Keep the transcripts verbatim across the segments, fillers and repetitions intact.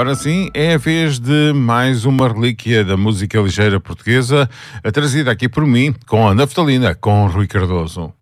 Agora sim, é a vez de mais uma relíquia da música ligeira portuguesa, trazida aqui por mim, com a Naftalina, com Rui Cardoso.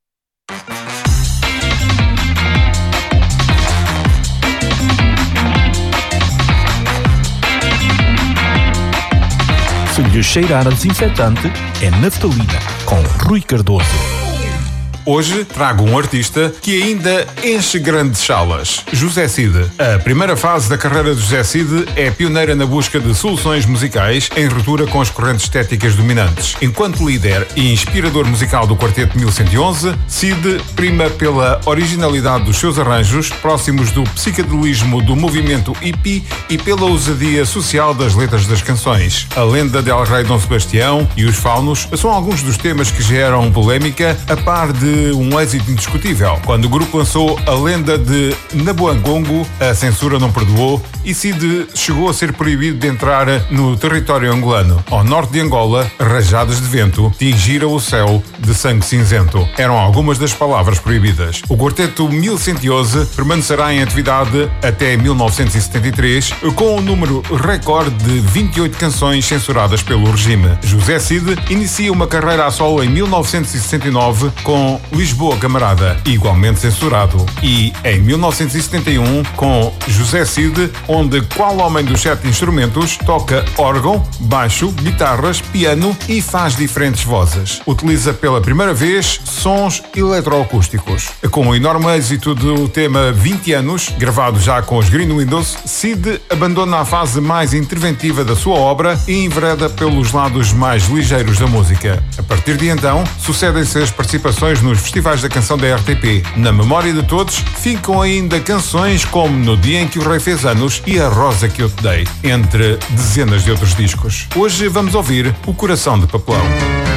Se lhe cheirar a desinfetante, é Naftalina, com Rui Cardoso. Hoje trago um artista que ainda enche grandes salas, José Cid. A primeira fase da carreira de José Cid é pioneira na busca de soluções musicais em ruptura com as correntes estéticas dominantes. Enquanto líder e inspirador musical do Quarteto mil cento e onze, Cid prima pela originalidade dos seus arranjos, próximos do psicadelismo do movimento hippie e pela ousadia social das letras das canções. A lenda de El Rei Dom Sebastião e os Faunos são alguns dos temas que geram polémica, a par de um êxito indiscutível. Quando o grupo lançou a lenda de Nabuangongo, a censura não perdoou e Cid chegou a ser proibido de entrar no território angolano. Ao norte de Angola, rajadas de vento tingiram o céu de sangue cinzento. Eram algumas das palavras proibidas. O Quarteto mil cento e onze permanecerá em atividade até mil novecentos e setenta e três, com um número recorde de vinte e oito canções censuradas pelo regime. José Cid inicia uma carreira a solo em mil novecentos e sessenta e nove com Lisboa Camarada, igualmente censurado, e em mil novecentos e setenta e um com José Cid, onde qual homem dos sete instrumentos toca órgão, baixo, guitarras, piano e faz diferentes vozes. Utiliza pela primeira vez sons eletroacústicos. Com o enorme êxito do tema vinte anos, gravado já com os Green Windows, Cid abandona a fase mais interventiva da sua obra e envereda pelos lados mais ligeiros da música. A partir de então, sucedem-se as participações nos festivais da canção da R T P. Na memória de todos, ficam ainda canções como No Dia em que o Rei Fez Anos e A Rosa que Eu Te Dei, entre dezenas de outros discos. Hoje vamos ouvir O Coração de Papelão.